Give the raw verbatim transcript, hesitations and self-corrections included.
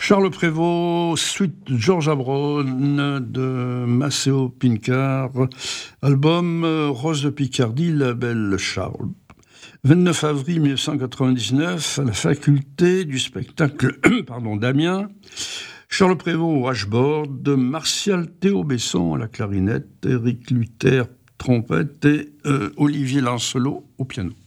Charles Prévost, suite George Abron de Maceo Pincard, album Rose de Picardie, label Charles. vingt-neuf avril mille neuf cent quatre-vingt-dix-neuf, à la faculté du spectacle pardon, d'Amiens, Charles Prévost au washboard, Martial Théo Besson à la clarinette, Éric Luther trompette et euh, Olivier Lancelot au piano.